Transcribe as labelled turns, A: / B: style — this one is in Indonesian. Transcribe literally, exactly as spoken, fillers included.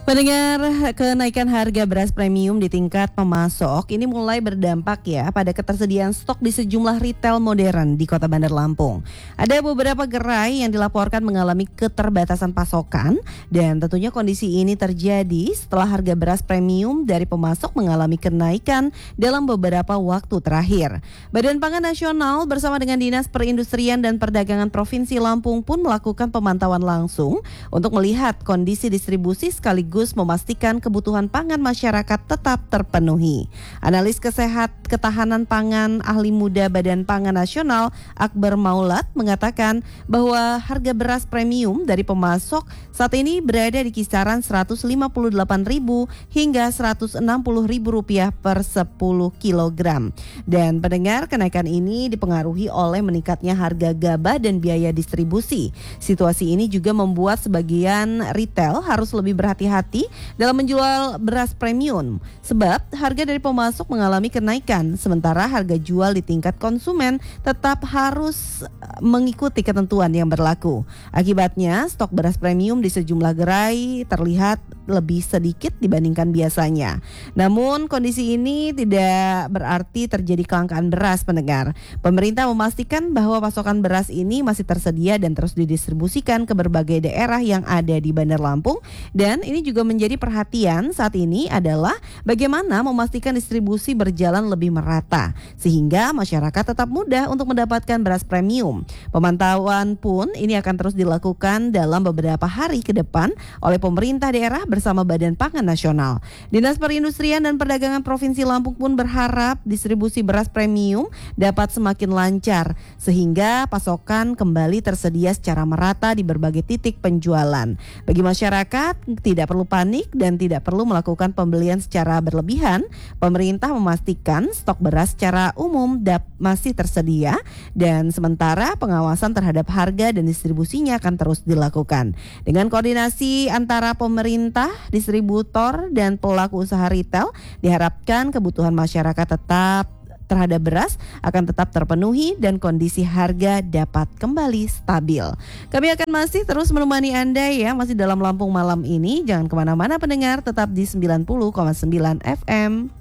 A: Pendengar, kenaikan harga beras premium di tingkat pemasok ini mulai berdampak ya pada ketersediaan stok di sejumlah retail modern di Kota Bandar Lampung. Ada beberapa gerai yang dilaporkan mengalami keterbatasan pasokan dan tentunya kondisi ini terjadi setelah harga beras premium dari pemasok mengalami kenaikan dalam beberapa waktu terakhir. Badan Pangan Nasional bersama dengan Dinas Perindustrian dan Perdagangan Provinsi Lampung pun melakukan pemantauan langsung untuk melihat kondisi distribusi sekaligus memastikan kebutuhan pangan masyarakat tetap terpenuhi. Analis kesehat ketahanan pangan ahli muda Badan Pangan Nasional Akbar Maulad mengatakan bahwa harga beras premium dari pemasok saat ini berada di kisaran seratus lima puluh delapan ribu hingga seratus enam puluh ribu rupiah per sepuluh kilogram. Dan pendengar, kenaikan ini dipengaruhi oleh meningkatnya harga gabah dan biaya distribusi. Situasi ini juga membuat sebagian retail harus lebih berhati-hati dalam menjual beras premium sebab harga dari pemasok mengalami kenaikan sementara harga jual di tingkat konsumen tetap harus mengikuti ketentuan yang berlaku. Akibatnya stok beras premium di sejumlah gerai terlihat lebih sedikit dibandingkan biasanya. Namun kondisi ini tidak berarti terjadi kelangkaan beras, pendengar. Pemerintah memastikan bahwa pasokan beras ini masih tersedia dan terus didistribusikan ke berbagai daerah yang ada di Bandar Lampung. Dan ini juga menjadi perhatian saat ini adalah bagaimana memastikan distribusi berjalan lebih merata sehingga masyarakat tetap mudah untuk mendapatkan beras premium. Pemantauan pun ini akan terus dilakukan dalam beberapa hari ke depan oleh pemerintah daerah bersama Badan Pangan Nasional. Dinas Perindustrian dan Perdagangan Provinsi Lampung pun berharap distribusi beras premium dapat semakin lancar sehingga pasokan kembali tersedia secara merata di berbagai titik penjualan. Bagi masyarakat tidak perlu panik dan tidak perlu melakukan pembelian secara berlebihan. Pemerintah memastikan stok beras secara umum dap- masih tersedia dan sementara pengawasan terhadap harga dan distribusinya akan terus dilakukan. Dengan koordinasi antara pemerintah, distributor dan pelaku usaha retail, diharapkan kebutuhan masyarakat tetap terhadap beras akan tetap terpenuhi dan kondisi harga dapat kembali stabil. Kami akan masih terus menemani Anda ya, masih dalam Lampung Malam ini. Jangan kemana-mana pendengar, tetap di sembilan puluh koma sembilan F M.